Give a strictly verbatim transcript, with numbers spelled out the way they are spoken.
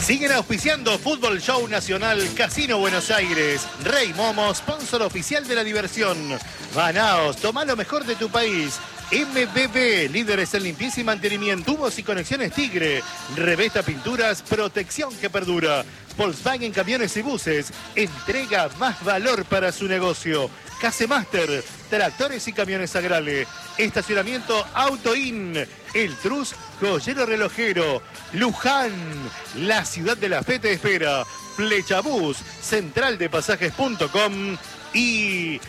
Siguen auspiciando Fútbol Show Nacional, Casino Buenos Aires, Rey Momo, sponsor oficial de la diversión. Banaos, toma lo mejor de tu país. M B B, líderes en limpieza y mantenimiento, tubos y conexiones Tigre. Revesta Pinturas, protección que perdura. Volkswagen Camiones y Buses, entrega más valor para su negocio. Casemaster, tractores y camiones Agrale. Estacionamiento Autoin, El Trus, joyero relojero. Luján, la ciudad de la fe te espera. Flechabús, central de pasajes punto com y